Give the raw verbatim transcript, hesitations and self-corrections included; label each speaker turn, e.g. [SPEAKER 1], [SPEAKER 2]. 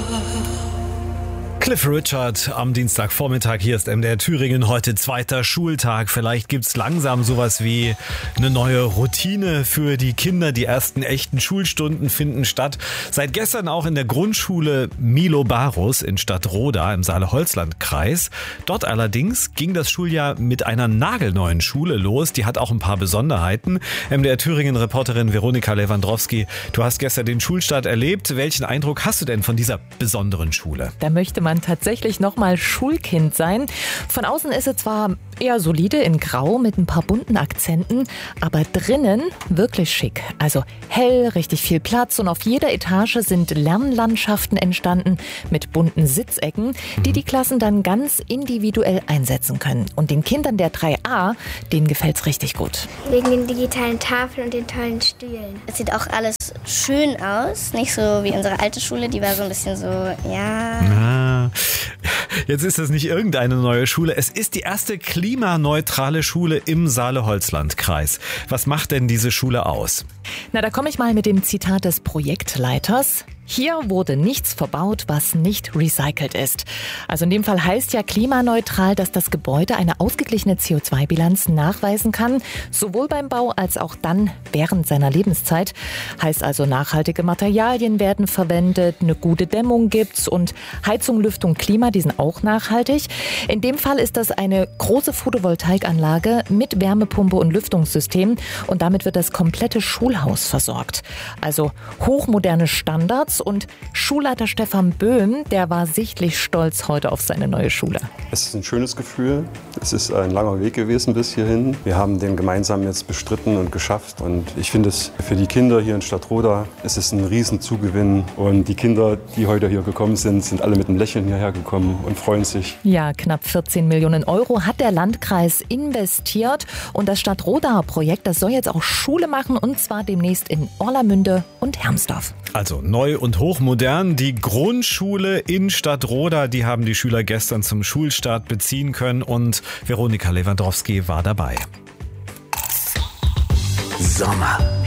[SPEAKER 1] Cliff Richard am Dienstagvormittag, hier ist M D R Thüringen, heute zweiter Schultag. Vielleicht gibt's langsam sowas wie eine neue Routine für die Kinder. Die ersten echten Schulstunden finden statt. Seit gestern auch in der Grundschule Milo Barus in Stadtroda im Saale-Holzland-Kreis. Dort allerdings ging das Schuljahr mit einer nagelneuen Schule los. Die hat auch ein paar Besonderheiten. M D R Thüringen-Reporterin Veronika Lewandowski, du hast gestern den Schulstart erlebt. Welchen Eindruck hast du denn von dieser besonderen Schule?
[SPEAKER 2] Da möchte man tatsächlich nochmal Schulkind sein. Von außen ist es zwar eher solide in Grau mit ein paar bunten Akzenten, aber drinnen wirklich schick. Also hell, richtig viel Platz und auf jeder Etage sind Lernlandschaften entstanden mit bunten Sitzecken, die die Klassen dann ganz individuell einsetzen können. Und den Kindern der drei a, denen gefällt's richtig gut.
[SPEAKER 3] Wegen den digitalen Tafeln und den tollen Stühlen. Es sieht auch alles schön aus, nicht so wie unsere alte Schule, die war so ein bisschen so, ja...
[SPEAKER 1] Ah. Jetzt ist das nicht irgendeine neue Schule, es ist die erste klimaneutrale Schule im Saale-Holzland-Kreis. Was macht denn diese Schule aus?
[SPEAKER 2] Na, da komme ich mal mit dem Zitat des Projektleiters. Hier wurde nichts verbaut, was nicht recycelt ist. Also in dem Fall heißt ja klimaneutral, dass das Gebäude eine ausgeglichene C O zwei Bilanz nachweisen kann, sowohl beim Bau als auch dann während seiner Lebenszeit. Heißt also, nachhaltige Materialien werden verwendet, eine gute Dämmung gibt's und Heizung, Lüftung, Klima, die sind auch nachhaltig. In dem Fall ist das eine große Photovoltaikanlage mit Wärmepumpe und Lüftungssystem und damit wird das komplette Schulhaus versorgt. Also hochmoderne Standards. Und Schulleiter Stefan Böhm, der war sichtlich stolz heute auf seine neue Schule.
[SPEAKER 4] Es ist ein schönes Gefühl. Es ist ein langer Weg gewesen bis hierhin. Wir haben den gemeinsam jetzt bestritten und geschafft. Und ich finde es für die Kinder hier in Stadtroda, es ist ein Riesenzugewinn. Und die Kinder, die heute hier gekommen sind, sind alle mit einem Lächeln hierher gekommen und freuen sich.
[SPEAKER 2] Ja, knapp vierzehn Millionen Euro hat der Landkreis investiert. Und das Stadtroda-Projekt, das soll jetzt auch Schule machen, und zwar demnächst in Orlamünde und Hermsdorf.
[SPEAKER 1] Also neu und hochmodern. Die Grundschule in Stadtroda, die haben die Schüler gestern zum Schulstart beziehen können und Veronika Lewandowski war dabei.
[SPEAKER 5] Sommer.